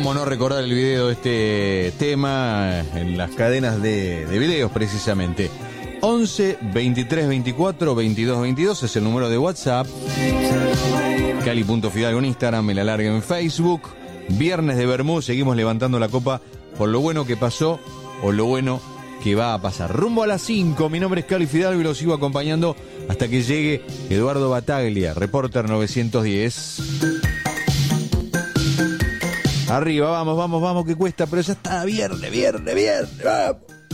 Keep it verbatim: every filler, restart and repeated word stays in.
cómo no recordar el video de este tema en las cadenas de, de videos precisamente. once, veintitrés, veinticuatro, veintidós, veintidós es el número de WhatsApp. Cali punto Fidalgo en Instagram, Me la Larga en Facebook. Viernes de Bermú, seguimos levantando la copa por lo bueno que pasó o lo bueno que va a pasar. Rumbo a las cinco, mi nombre es Cali Fidalgo y lo sigo acompañando hasta que llegue Eduardo Bataglia, Reporter novecientos diez. Arriba, vamos, vamos, vamos, que cuesta, pero ya está, viernes, viernes, viernes, vamos.